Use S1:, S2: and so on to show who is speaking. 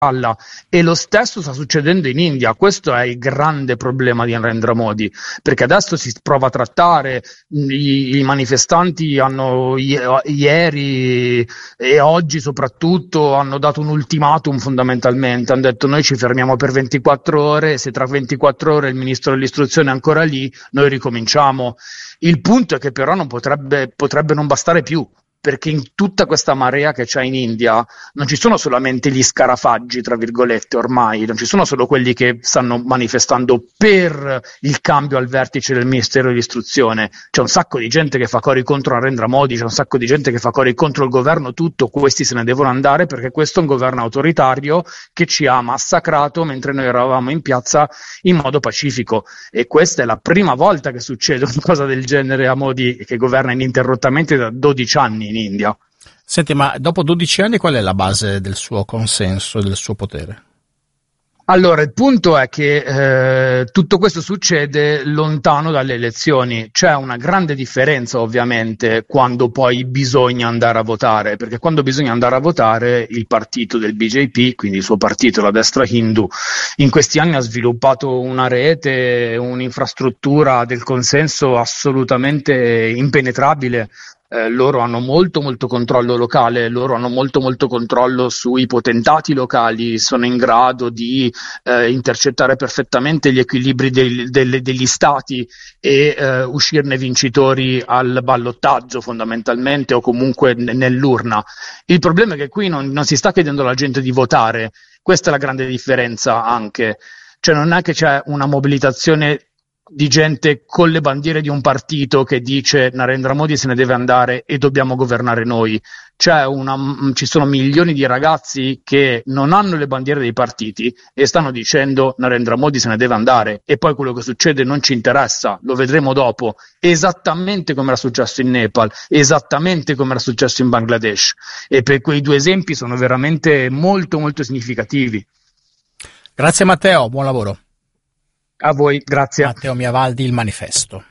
S1: palla, e lo stesso sta succedendo in India. Questo è il grande problema di Narendra Modi, perché adesso si prova a trattare i manifestanti hanno ieri e oggi soprattutto hanno dato un ultimatum, fondamentalmente hanno detto: noi ci fermiamo per 24 ore, se tra 24 ore il ministro dell'istruzione è ancora lì noi ricominciamo. Il punto è che però non potrebbe non bastare più, perché in tutta questa marea che c'è in India non ci sono solamente gli scarafaggi, tra virgolette, ormai, non ci sono solo quelli che stanno manifestando per il cambio al vertice del Ministero dell'Istruzione, c'è un sacco di gente che fa cori contro Narendra Modi, c'è un sacco di gente che fa cori contro il governo tutto, questi se ne devono andare perché questo è un governo autoritario che ci ha massacrato mentre noi eravamo in piazza in modo pacifico, e questa è la prima volta che succede una cosa del genere a Modi, che governa ininterrottamente da 12 anni in India.
S2: Senti, ma dopo 12 anni qual è la base del suo consenso e del suo potere?
S1: Allora, il punto è che tutto questo succede lontano dalle elezioni. C'è una grande differenza, ovviamente, quando poi bisogna andare a votare, perché quando bisogna andare a votare il partito del BJP, quindi il suo partito, la destra hindu, in questi anni ha sviluppato una rete, un'infrastruttura del consenso assolutamente impenetrabile. Loro hanno molto controllo locale, loro hanno molto controllo sui potentati locali, sono in grado di intercettare perfettamente gli equilibri degli stati e uscirne vincitori al ballottaggio, fondamentalmente, o comunque nell'urna. Il problema è che qui non si sta chiedendo alla gente di votare, questa è la grande differenza anche, cioè non è che c'è una mobilitazione di gente con le bandiere di un partito che dice Narendra Modi se ne deve andare e dobbiamo governare noi. Ci sono milioni di ragazzi che non hanno le bandiere dei partiti e stanno dicendo Narendra Modi se ne deve andare, e poi quello che succede non ci interessa, lo vedremo dopo, esattamente come era successo in Nepal, esattamente come era successo in Bangladesh, e per quei due esempi sono veramente molto significativi.
S2: Grazie Matteo, buon lavoro.
S1: A voi, grazie.
S2: Matteo Miavaldi, Il Manifesto.